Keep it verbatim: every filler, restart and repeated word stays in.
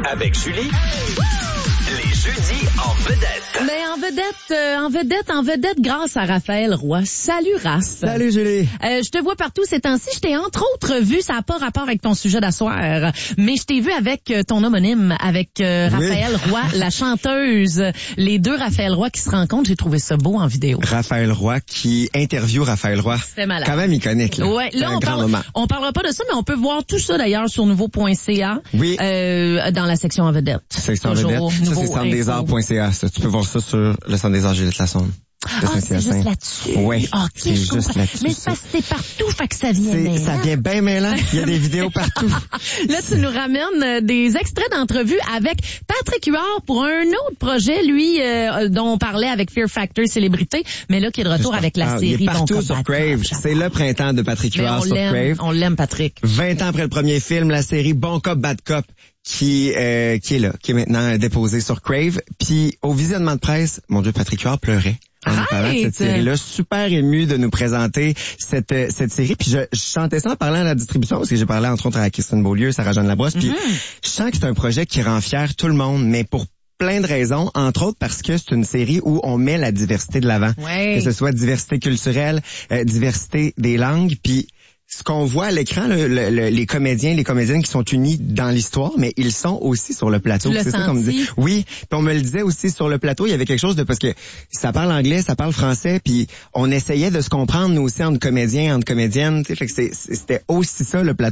Avec Julie. Les jeudis en vedette. Mais en vedette, euh, en vedette, en vedette grâce à Raphaël Roy. Salut Race. Salut Julie. Euh, je te vois partout ces temps-ci. Je t'ai entre autres vu, ça n'a pas rapport avec ton sujet d'asseoir, mais je t'ai vu avec euh, ton homonyme, avec euh, Raphaël oui. Roy, la chanteuse. Les deux Raphaël Roy qui se rencontrent, j'ai trouvé ça beau en vidéo. Raphaël Roy qui interview Raphaël Roy. C'est malade. Quand même iconique. Là. Ouais, là un on, grand parle, moment. on parlera pas de ça, mais on peut voir tout ça d'ailleurs sur nouveau point c a. Oui. Euh, dans la section en vedette. Section en vedette. Ça, c'est centre des arts point c a. Ça, tu peux voir ça sur le centre des arts Juliette Lassonde. Ah, c'est juste là-dessus. Oui, okay, c'est juste là-dessus. Mais c'est parce que c'est partout, fait que ça vient mêlant. Ça vient bien mêlant. Il y a des vidéos partout. Là, tu nous ramènes des extraits d'entrevues avec Patrick Huard pour un autre projet, lui, euh, dont on parlait avec Fear Factor Célébrité, mais là, qui est de retour avec la ah, série. Il est partout bon sur Crave. C'est le printemps de Patrick Huard sur Crave. On l'aime, Patrick. vingt ans après le premier film, la série Bon Cop, Bad Cop, qui euh, qui est là, qui est maintenant déposée sur Crave. Puis au visionnement de presse, mon Dieu, Patrick Huard pleurait. En nous parlant de cette série-là, super ému de nous présenter cette cette série. Puis je, je chantais ça en parlant à la distribution, parce que j'ai parlé entre autres à Christine Beaulieu, Sarah-Jeanne Labrosse. Puis mm-hmm. je sens que c'est un projet qui rend fier tout le monde, mais pour plein de raisons, entre autres parce que c'est une série où on met la diversité de l'avant. Ouais. Que ce soit diversité culturelle, euh, diversité des langues, puis ce qu'on voit à l'écran, le, le, le, les comédiens, les comédiennes qui sont unis dans l'histoire, mais ils sont aussi sur le plateau. Tu l'as c'est ça qu'on me dit. Oui, puis on me le disait aussi sur le plateau, il y avait quelque chose de parce que ça parle anglais, ça parle français, puis on essayait de se comprendre nous aussi entre comédiens, entre comédiennes. Fait que c'est, c'était aussi ça le plateau.